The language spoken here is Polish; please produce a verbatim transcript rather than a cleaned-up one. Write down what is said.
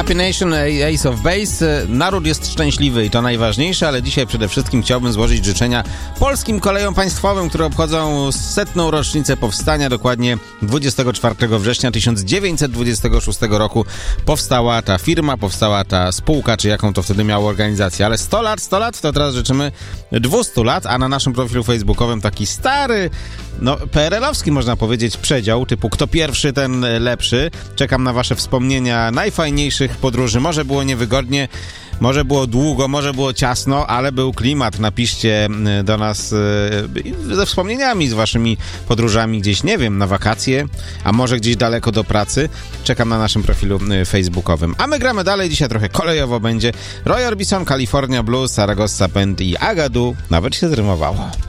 Happy Nation, Ace of Base. Naród jest szczęśliwy i to najważniejsze, ale dzisiaj przede wszystkim chciałbym złożyć życzenia polskim kolejom państwowym, które obchodzą setną rocznicę powstania. Dokładnie dwudziestego czwartego września tysiąc dziewięćset dwudziestego szóstego roku powstała ta firma, powstała ta spółka, czy jaką to wtedy miało organizację. Ale sto lat, sto lat, to teraz życzymy dwieście lat, a na naszym profilu facebookowym taki stary, no P R L-owski można powiedzieć przedział, typu kto pierwszy, ten lepszy. Czekam na wasze wspomnienia najfajniejszych podróży. Może było niewygodnie, może było długo, może było ciasno, ale był klimat. Napiszcie do nas ze wspomnieniami z waszymi podróżami gdzieś, nie wiem, na wakacje, a może gdzieś daleko do pracy. Czekam na naszym profilu facebookowym. A my gramy dalej, dzisiaj trochę kolejowo będzie. Roy Orbison, California Blues, Saragossa Band i Agadu. Nawet się zrymowało.